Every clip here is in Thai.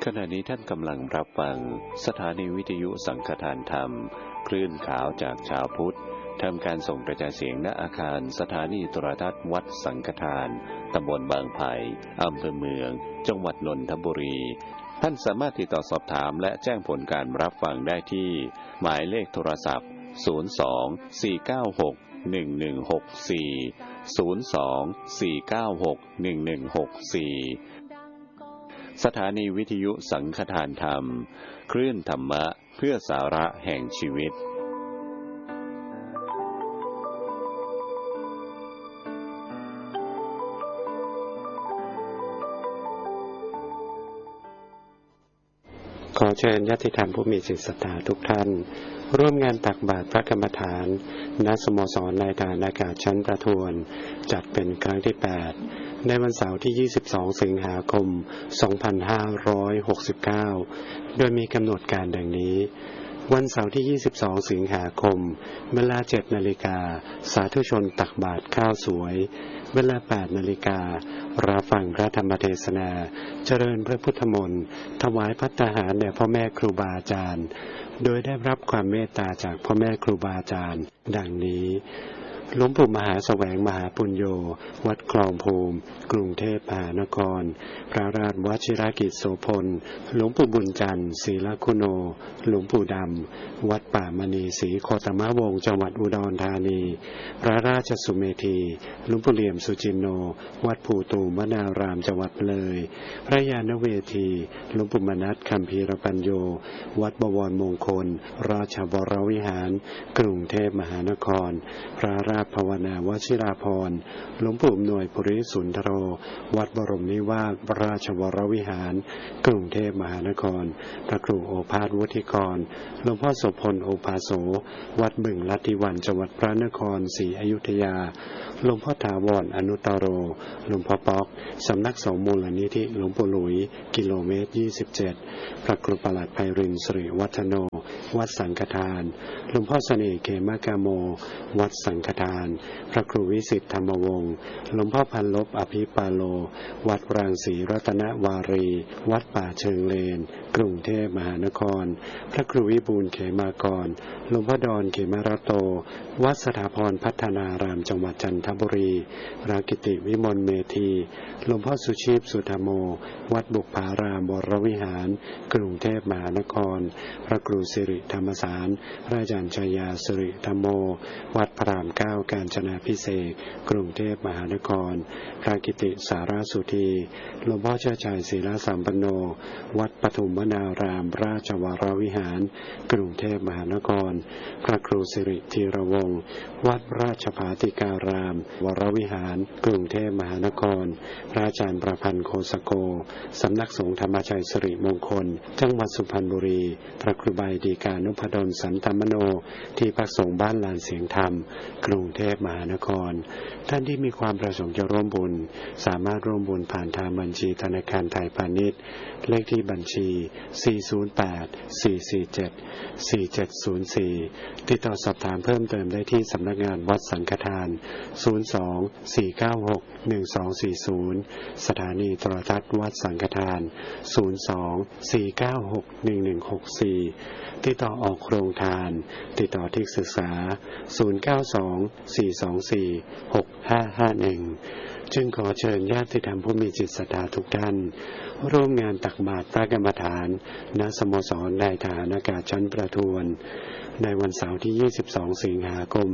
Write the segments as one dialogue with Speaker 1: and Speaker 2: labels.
Speaker 1: ขณะนี้ท่านกำลังรับฟังสถานีวิทยุสังฆทานธรรมคลื่นขาวจากชาวพุทธทำการส่งกระจายเสียงณอาคารสถานีโทรทัศน์วัดสังฆทานตำบลบางไผ่อำเภอเมืองจังหวัดนนทบุรีท่านสามารถติดต่อสอบถามและแจ้งผลการรับฟังได้ที่หมายเลขโทรศัพท์02-496-1164 สถานีวิทยุสังฆทานธรรมคลื่นธรรมะเพื่อสาระแห่งชีวิต
Speaker 2: ขอเชิญญาติธรรมผู้มีจิตศรัทธาทุกท่านร่วมงานตักบาตรพระกรรมฐานณสโมสรนายทหารอากาศชั้นประทวนจัดเป็นครั้งที่ 8ในวันเสาร์ที่ 22 สิงหาคม 2569 โดยมีกำหนดการดังนี้วันเสาร์ที่ 22 สิงหาคมเวลา 7 นาฬิกาสาธุชนตักบาตรข้าวสวยเวลา 8 นาฬิการับฟังพระธรรมเทศนาเจริญพระพุทธมนต์ถวายภัตตาหารแด่พ่อแม่ครูบาอาจารย์โดยได้รับความเมตตาจากพ่อแม่ครูบาอาจารย์ดังนี้หลวงปู่มหาแสวงมหาปุญโญวัดคลองภูมิกรุงเทพมหานครพระราชวชิรกิจโสพลหลวงปู่บุญจันทร์ศรีลคุโนหลวงปู่ดำวัดป่ามณีศรีโคตมวงศ์จังหวัดอุดรธานีพระราชสุเมธีหลวงปู่เหลี่ยมสุจินโนวัดภูตูมวนารามจังหวัดเลยพระยานเวทีหลวงปู่มนัสคัมภีรปัญโยวัดบวรมงคลราชวรวิหารกรุงเทพมหานครพระราชภาวนาวชิราภรณ์หลวงปู่อำนวยปุริสุนทโรวัดบรมนิวาสราชวรวิหารกรุงเทพมหานครพระครูโอภาสวุฒิกรหลวงพ่อโสพลโอภาโสวัดบึงลัทธิวันจังหวัดพระนครศรีอยุธยาหลวงพ่อถาวรอนุตตโรหลวงพ่อป๊อกสำนักสงฆ์มูลนิธิหลวงปู่หลุยกิโลเมตร 27พระครูประหลัดไพรินทร์สิริวัฒโนวัดสังฆทานหลวงพ่อเสน่ห์เขมกาโมวัดสังฆทานพระครูวิสิทธธรรมวงศ์หลวงพ่อพันลบอภิปาโลวัดรังสีรัตนวารีวัดป่าเชิงเลนกรุงเทพมหานครพระครูวิบูลย์เขมากรหลวงพ่อดอนเขมรัตโตวัดสถาพรพัฒนารามจังหวัดจันทบุรีพระกิติวิมลเมธีหลวงพ่อสุชีพสุธรรมโมวัดบุพารามวรวิหารกรุงเทพมหานครพระครูสิริธรรมสารพระอาจารย์ชยาสิริธรรมโมวัดพระรามเก้ากาญจนาภิเษกกรุงเทพมหานครพระกิติสารสุธีหลวงพ่อเจ้าชายศิลาสัมปันโนวัดปฐุมวนารามราชวรวิหารกรุงเทพมหานครพระครูสิริธีรวงศ์วัดราชภาติการามวรวิหารกรุงเทพมหานครพระอาจารย์ประพันธ์โคสโกสำนักสงฆ์ธรรมชัยสิริมงคลจังหวัดสุพรรณบุรีพระครูใบดีกานุพดลสันตมโนที่พักสงฆ์บ้านลานเสียงธรรมกรุงเทพมหานครท่านที่มีความประสงค์จะร่วมบุญสามารถร่วมบุญผ่านทางบัญชีธนาคารไทยพาณิชย์เลขที่บัญชี408-447-4704ติดต่อสอบถามเพิ่มเติมได้ที่สำนักงานวัดสังฆทาน02-496-1240สถานีโทรทัศน์วัดสังฆทาน02-496-1164ติดต่อออกโครงทานติดต่อที่ศึกษา0924246551จึงขอเชิญญาติธรรมผู้มีจิตศรัทธาทุกท่านร่วมงานตักบาตรพระกรรมฐานณสโมสรนายทหารอากาศชั้นประทวนในวันเสาร์ที่ 22 สิงหาคม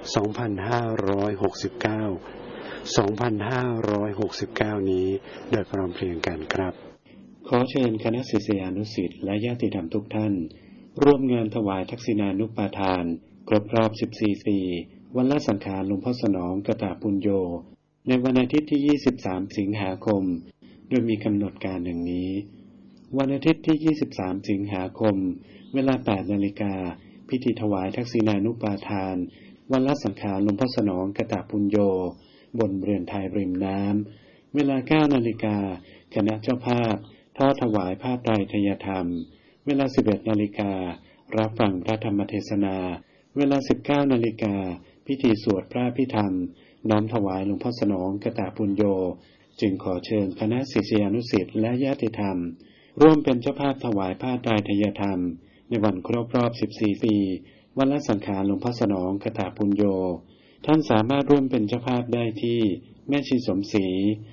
Speaker 2: 2569 นี้โดยพร้อมเพรียงกันครับขอเชิญคณะศิษยานุศิษย์และญาติธรรมทุกท่านร่วมงานถวายทักษิณานุปาทานครบรอบ 14 ปีวันละสังขารหลวงพ่อสนองกตปุญโญในวันอาทิตย์ที่ 23 สิงหาคมโดยมีกำหนดการดังนี้วันอาทิตย์ที่ 23 สิงหาคมเวลา 8 นาฬิกาพิธีถวายทักษิณานุปาทานวันละสังขารหลวงพ่อสนองกตปุญโญบนเรือนไทยริมน้ำเวลา 9 นาฬิกาคณะเจ้าภาพทอดถวายผ้าไตรทยธรรมเวลา 11 นาฬิการัฟังพระธรรมเทศนาเวลา 19 นาฬิกาพิธีสวดพระพิธรรมน้อมถวายหลวงพ่อสนองกตปุญโญจึงขอเชิญคณะศิษยานุศิษย์และญาติธรรมร่วมเป็นเจ้าภาพถวายผ้าไตรไทยธรรมในวันครบรอบ 14 ปีวันละสังขารหลวงพ่อสนองคถาปุญโญท่านสามารถร่วมเป็นเจ้าภาพได้ที่แม่ชีสมศรี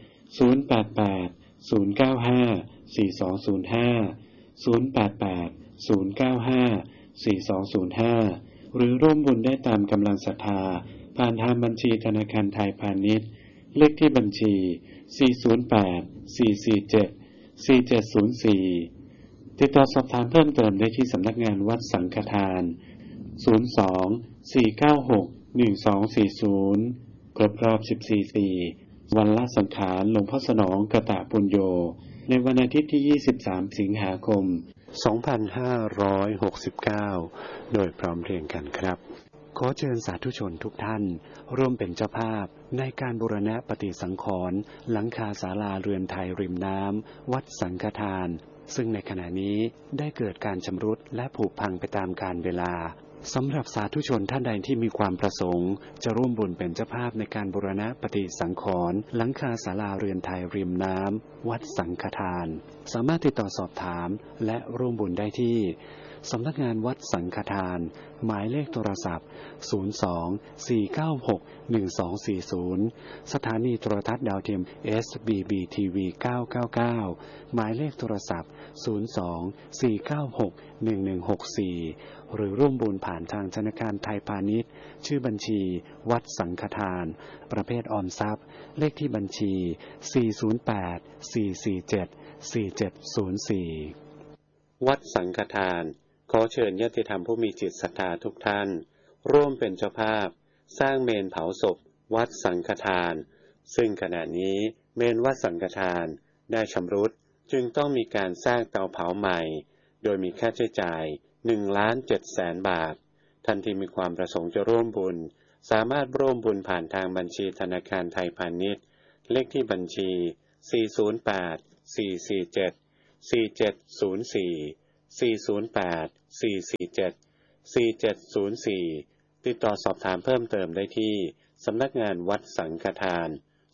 Speaker 2: 088-095-4205 หรือร่วมบุญได้ตามกำลังศรัทธาผ่านทางบัญชีธนาคารไทยพาณิชย์เลขที่บัญชี 408-447-4704 ติดต่อสอบถามเพิ่มเติมได้ที่สำนักงานวัดสังฆทาน 02-496-1240 ครบรอบ 14 ปีวันละสังขารหลวงพ่อสนองกตปุญโญในวันอาทิตย์ที่ 23 สิงหาคม 2569 โดยพร้อมเพรียงกันครับขอเชิญสาธุชนทุกท่านร่วมเป็นเจ้าภาพในการบูรณะปฏิสังขรณ์หลังคาศาลาเรือนไทยริมน้ำวัดสังฆทานซึ่งในขณะนี้ได้เกิดการชำรุดและผุพังไปตามกาลเวลาสำหรับสาธุชนท่านใดที่มีความประสงค์จะร่วมบุญเป็นเจ้าภาพในการบูรณะปฏิสังขรณ์หลังคาศาลาเรือนไทยริมน้ำวัดสังฆทานสามารถติดต่อสอบถามและร่วมบุญได้ที่สำนักงานวัดสังฆทานหมายเลขโทรศัพท์ 02-496-1240 สถานีโทรทัศน์ดาวเทียม SBBTV 999 หมายเลขโทรศัพท์ 02-496-1164 หรือร่วมบุญผ่านทางธนาคารไทยพาณิชย์ชื่อบัญชีวัดสังฆทานประเภทออมทรัพย์เลขที่บัญชี 408-447-4704 วัดสังฆทานขอเชิญญาติธรรมผู้มีจิตศรัทธาทุกท่านร่วมเป็นเจ้าภาพสร้างเมนเผาศพวัดสังฆทานซึ่งขณะนี้เมนวัดสังฆทานได้ชำรุดจึงต้องมีการสร้างเตาเผาใหม่โดยมีค่าใช้จ่าย 1,700,000 บาทท่านที่มีความประสงค์จะร่วมบุญสามารถร่วมบุญผ่านทางบัญชีธนาคารไทยพาณิชย์เลขที่บัญชี 408-447-4704 ติดต่อสอบถามเพิ่มเติมได้ที่สำนักงานวัดสังฆทาน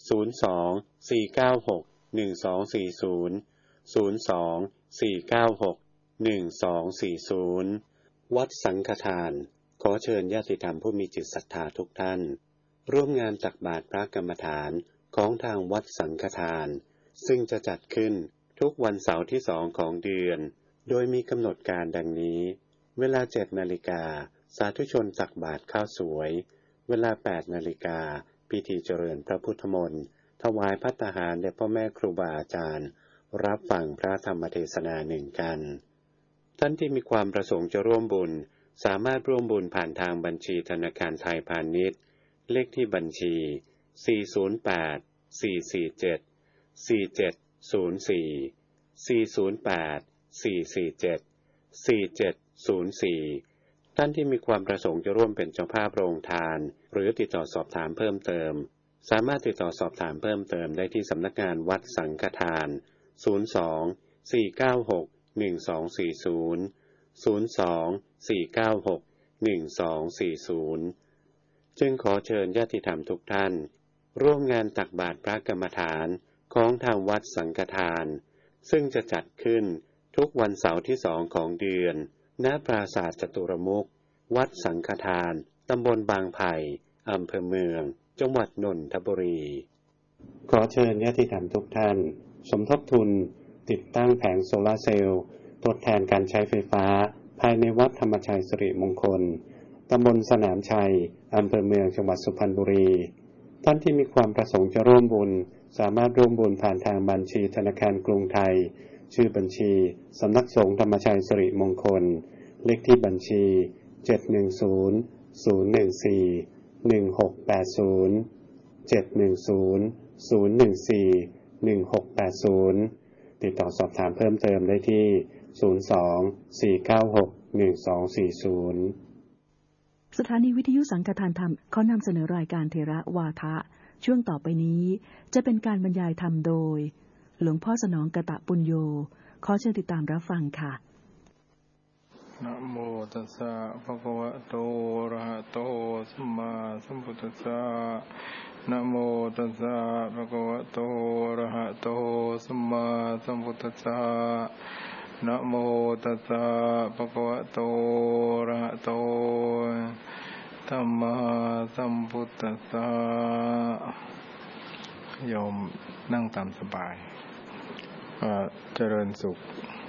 Speaker 2: 02-496-1240 วัดสังฆทานขอเชิญญาติธรรมผู้มีจิตศรัทธาทุกท่านร่วมงานตักบาตรพระกรรมฐานของทางวัดสังฆทานซึ่งจะจัดขึ้นทุกวันเสาร์ที่2ของเดือนโดยมีกำหนดการดังนี้เวลา 7 นาฬิกาสาธุชนตักบาตรข้าวสวยเวลา 8 นาฬิกาพิธีเจริญพระพุทธมนต์ถวายภัตตาหารแด่พ่อแม่ครูบาอาจารย์รับฟังพระธรรมเทศนาหนึ่งกันท่านที่มีความประสงค์จะร่วมบุญสามารถร่วมบุญผ่านทางบัญชีธนาคารไทยพาณิชย์เลขที่บัญชี 408-447-4704 ท่านที่มีความประสงค์จะร่วมเป็นเจ้าภาพโรงทานหรือติดต่อสอบถามเพิ่มเติมสามารถติดต่อสอบถามเพิ่มเติมได้ที่สำนักงานวัดสังฆทาน 02-496-1240 02-496-1240 จึงขอเชิญญาติธรรมทุกท่านร่วมงานตักบาตรพระกรรมฐานของทางวัดสังฆทานซึ่งจะจัดขึ้นทุกวันเสาร์ที่2ของเดือนณปราสาทจตุรมุขวัดสังฆทานตำบลบางไผ่อำเภอเมืองจังหวัดนนทบุรีขอเชิญญาติธรรมทุกท่านสมทบทุนติดตั้งแผงโซลาร์เซลล์ทดแทนการใช้ไฟฟ้าภายในวัดธรรมชัยสิริมงคลตำบลสนามชัยอำเภอเมืองจังหวัดสุพรรณบุรีท่านที่มีความประสงค์จะร่วมบุญสามารถร่วมบุญผ่านทางบัญชีธนาคารกรุงไทยชื่อบัญชีสำนักสงฆ์ธรรมชัยสิริมงคลเลขที่บัญชี 710-014-1680 ติดต่อสอบถามเพิ่มเติมได้ที่ 02-496-1240
Speaker 3: สถานีวิทยุสังฆทานธรรมเขานำเสนอรายการเทระวาทะช่วงต่อไปนี้จะเป็นการบรรยายธรรมโดยหลวงพ่อสนองกตปุญโญขอเชิญติดตามรับฟังค่ะ
Speaker 4: นะโมตัสสะภะคะวะโตอะระหะโตสัมมาสัมพุทธัสสะนะโมตัสสะภะคะวะโตอะระหะโตสัมมาสัมพุทธัสสะนะโมตัสสะภะคะวะโตอะระหะโตสัมมาสัมพุทธัสสะโยมนั่งตามสบายเจริญสุข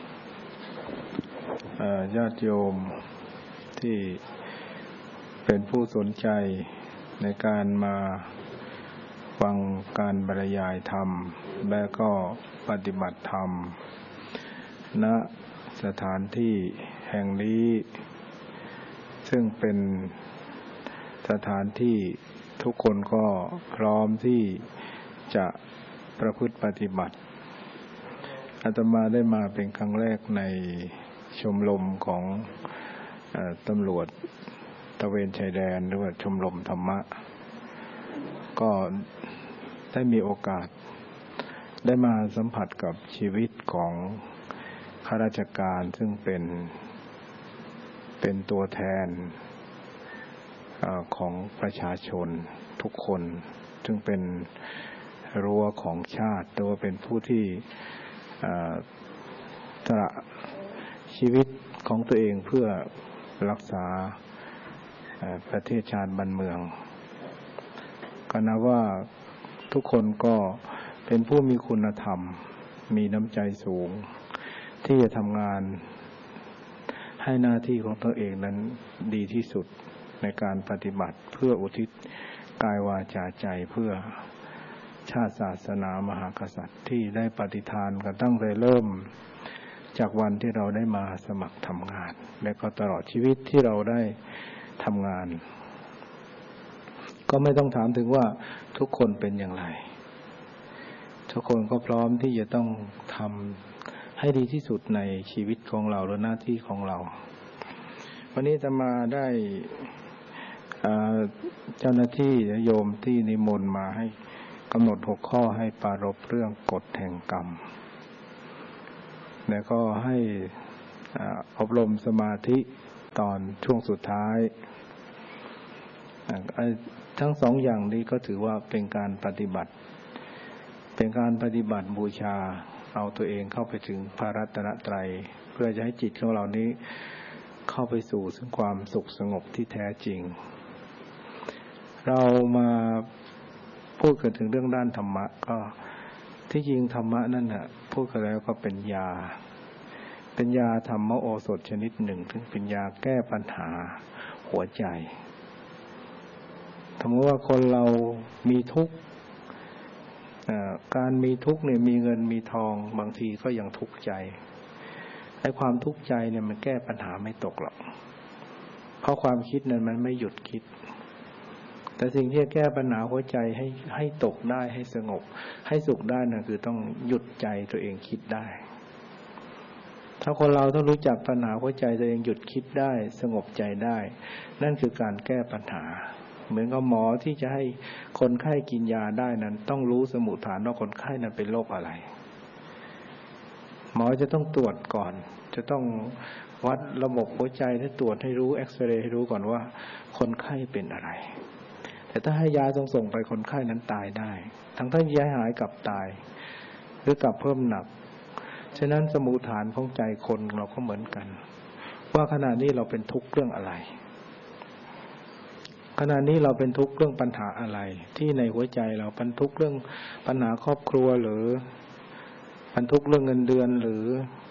Speaker 4: ญาติโยมที่เป็นผู้สนใจในการมาฟังการบรรยายธรรมและก็ปฏิบัติธรรมณสถานที่แห่งนี้ซึ่งเป็นสถานที่ทุกคนก็พร้อมที่จะประพฤติปฏิบัติอาตมาได้มาเป็นครั้งแรกในชมรมของตำรวจตระเวนชายแดนหรือว่าชมรมธรรมะก็ได้มีโอกาสได้มาสัมผัสกับชีวิตของข้าราชการซึ่งเป็นตัวแทนของประชาชนทุกคนซึ่งเป็นรั้วของชาติหรือว่าเป็นผู้ที่สละชีวิตของตัวเองเพื่อรักษาประเทศชาติบ้านเมืองก็นับว่าทุกคนก็เป็นผู้มีคุณธรรมมีน้ำใจสูงที่จะทำงานให้หน้าที่ของตัวเองนั้นดีที่สุดในการปฏิบัติเพื่ออุทิศกายวาจาใจเพื่อชาติศาสนามหากษัตริย์ที่ได้ปฏิทานกันตั้งแต่เริ่มจากวันที่เราได้มาสมัครทำงานและก็ตลอดชีวิตที่เราได้ทำงานก็ไม่ต้องถามถึงว่าทุกคนเป็นอย่างไรทุกคนก็พร้อมที่จะต้องทำให้ดีที่สุดในชีวิตของเราและหน้าที่ของเราวันนี้จะมาได้เจ้าหน้าที่โยมที่นิมนต์มาให้กำหนด6ข้อให้ปรารภเรื่องกฎแห่งกรรมแล้วก็ให้อบรมสมาธิตอนช่วงสุดท้ายทั้งสองอย่างนี้ก็ถือว่าเป็นการปฏิบัติบูชาเอาตัวเองเข้าไปถึงพระรัตนตรัยเพื่อจะให้จิตของเรานี้เข้าไปสู่ซึ่งความสุขสงบที่แท้จริงเรามาพูดกันถึงเรื่องด้านธรรมะก็ที่จริงธรรมะนั่นน่ะพูดกันแล้วก็เป็นยาธรรมโอสถชนิดหนึ่งซึ่งเป็นยาแก้ปัญหาหัวใจสมมติว่าคนเรามีทุกข์การมีทุกข์เนี่ยมีเงินมีทองบางทีก็ยังทุกข์ใจไอ้ความทุกข์ใจเนี่ยมันแก้ปัญหาไม่ตกหรอกเพราะความคิดนั้นมันไม่หยุดคิดแต่สิ่งที่จะแก้ปัญหาหัวใจให้ตกได้ให้สงบให้สุขได้นั่นคือต้องหยุดใจตัวเองคิดได้ถ้าคนเราต้องรู้จักปัญหาหัวใจตัวเองหยุดคิดได้สงบใจได้นั่นคือการแก้ปัญหาเหมือนกับหมอที่จะให้คนไข้กินยาได้นั้นต้องรู้สมุฏฐานว่าคนไข้นั้นเป็นโรคอะไรหมอจะต้องตรวจก่อนจะต้องวัดระบบหัวใจให้ตรวจให้รู้เอ็กซเรย์ให้รู้ก่อนว่าคนไข้เป็นอะไรแต่ถ้าให้ยาส่งไปคนไข้นั้นตายได้ทั้งยาหายกลับตายหรือกลับเพิ่มหนักฉะนั้นสมุฏฐานของใจคนเราก็เหมือนกันว่าขณะนี้เราเป็นทุกข์เรื่องอะไรขณะนี้เราเป็นทุกข์เรื่องปัญหาอะไรที่ในหัวใจเราเป็นทุกข์เรื่องปัญหาครอบครัวหรือเป็นทุกข์เรื่องเงินเดือนหรือ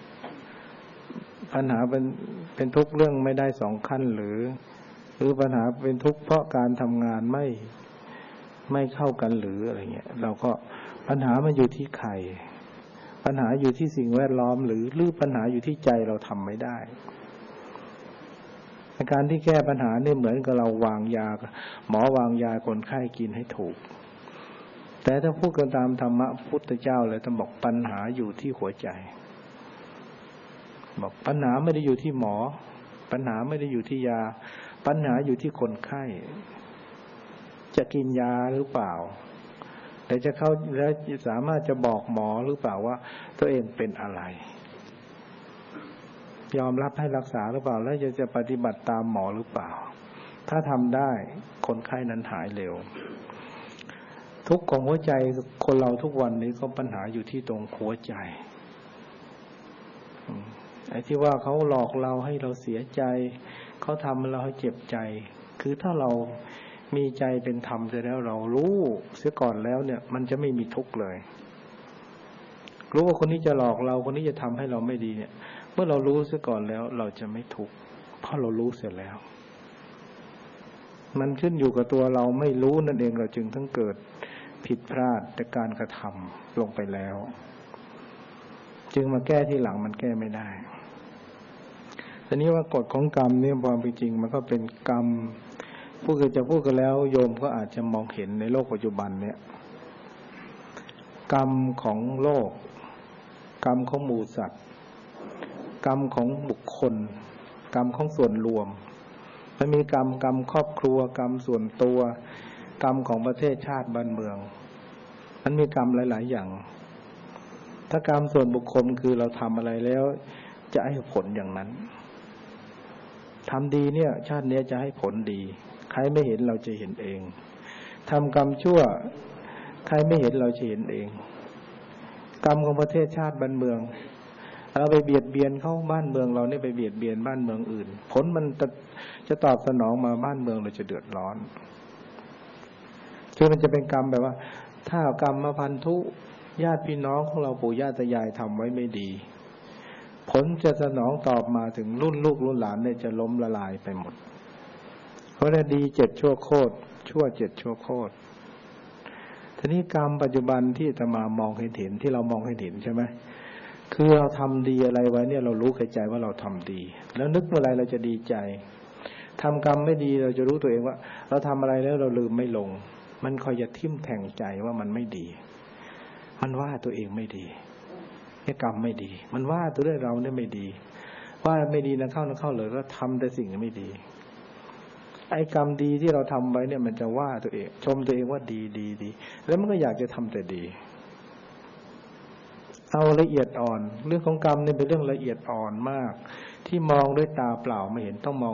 Speaker 4: ปัญหาเป็นทุกข์เรื่องไม่ได้2ขั้นหรือปัญหาเป็นทุกข์เพราะการทำงานไม่เข้ากันหรืออะไรเงี้ยเราก็ปัญหามันอยู่ที่ใครปัญหาอยู่ที่สิ่งแวดล้อมหรือปัญหาอยู่ที่ใจเราทำไม่ได้ในการที่แก้ปัญหาเนี่ยเหมือนกับเราวางยาหมอวางยาคนไข้กินให้ถูกแต่ถ้าพูดกันตามธรรมะพุทธเจ้าเลยต้องบอกปัญหาอยู่ที่หัวใจบอกปัญหาไม่ได้อยู่ที่หมอปัญหาไม่ได้อยู่ที่ยาปัญหาอยู่ที่คนไข้จะกินยาหรือเปล่าแต่จะเข้าแล้วสามารถจะบอกหมอหรือเปล่าว่าตัวเองเป็นอะไรยอมรับให้รักษาหรือเปล่าแล้วจะปฏิบัติตามหมอหรือเปล่าถ้าทำได้คนไข้นั้นหายเร็วทุกข์ของหัวใจคนเราทุกวันนี้ก็ปัญหาอยู่ที่ตรงหัวใจไอ้ที่ว่าเขาหลอกเราให้เราเสียใจเขาทำเราให้เจ็บใจคือถ้าเรามีใจเป็นธรรมเสร็จแล้วเรารู้เสียก่อนแล้วเนี่ยมันจะไม่มีทุกข์เลยรู้ว่าคนนี้จะหลอกเราคนนี้จะทำให้เราไม่ดีเนี่ยเมื่อเรารู้เสียก่อนแล้วเราจะไม่ทุกข์เพราะเรารู้เสร็จแล้วมันขึ้นอยู่กับตัวเราไม่รู้นั่นเองเราจึงทั้งเกิดผิดพลาดแต่การกระทำลงไปแล้วจึงมาแก้ที่หลังมันแก้ไม่ได้ทีนี้ว่ากฎของกรรมเนี่ยความเป็นจริงมันก็เป็นกรรมพูดกันแล้วโยมก็อาจจะมองเห็นในโลกปัจจุบันเนี่ยกรรมของโลกกรรมของหมู่สัตว์กรรมของบุคคลกรรมของส่วนรวมมันมีกรรมครอบครัวกรรมส่วนตัวกรรมของประเทศชาติบ้านเมืองมันมีกรรมหลายๆอย่างถ้ากรรมส่วนบุคคลคือเราทำอะไรแล้วจะให้ผลอย่างนั้นทำดีเนี่ยชาตินี้จะให้ผลดีใครไม่เห็นเราจะเห็นเองทำกรรมชั่วใครไม่เห็นเราจะเห็นเองกรรมของประเทศชาติบ้านเมืองเราไปเบียดเบียนเข้าบ้านเมืองเราเนี่ยไปเบียดเบียนบ้านเมืองอื่นผลมันจะตอบสนองมาบ้านเมืองเราจะเดือดร้อนคือมันจะเป็นกรรมแบบว่าถ้ากรรมมาพันธุญาติพี่น้องของเราปู่ย่าตายายทำไว้ไม่ดีผลจะสนองตอบมาถึงรุ่นลูกรุ่นหลานเนี่ยจะล้มละลายไปหมดเพราะดี7ชั่วโคตรชั่ว7ชั่วโคตรทีนี้กรรมปัจจุบันที่อาตมามองเห็นที่เรามองเห็นใช่ไหมคือเราทำดีอะไรไว้เนี่ยเรารู้ในใจว่าเราทำดีแล้วนึกเมื่อไรเราจะดีใจทำกรรมไม่ดีเราจะรู้ตัวเองว่าเราทำอะไรแล้วเราลืมไม่ลงมันคอยจะทิ่มแทงใจว่ามันไม่ดีมันว่าตัวเองไม่ดีไอ้กรรมไม่ดีมันว่าตัวด้วยเราเนี่ยไม่ดีว่าไม่ดีนะเข้าเลยก็ทำแต่สิ่งไม่ดีไอ้กรรมดีที่เราทำไว้เนี่ยมันจะว่าตัวเองชมตัวเองว่าดีแล้วมันก็อยากจะทำแต่ดีเอาละเอียดอ่อนเรื่องของกรรมเนี่ยเป็นเรื่องละเอียดอ่อนมากที่มองด้วยตาเปล่าไม่เห็นต้องมอง